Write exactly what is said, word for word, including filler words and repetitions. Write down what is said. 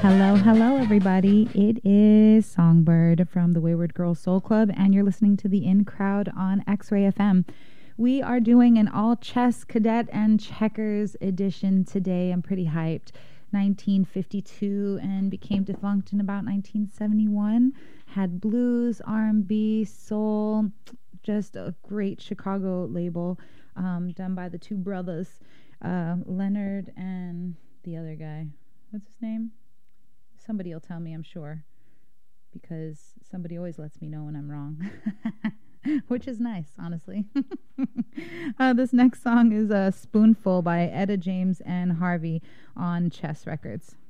Hello, hello, everybody. It is Songbird from the Wayward Girls Soul Club, and you're listening to the In Crowd on X-Ray F M. We are doing an all chess, cadet, and checkers edition today. I'm pretty hyped. nineteen fifty-two and became defunct in about nineteen seventy-one. Had blues, R and B, soul, just a great Chicago label um, done by the two brothers, uh, Leonard and the other guy. What's his name? Somebody will tell me, I'm sure, because somebody always lets me know when I'm wrong, which is nice, honestly. uh, this next song is a Spoonful by Etta James and Harvey on Chess Records.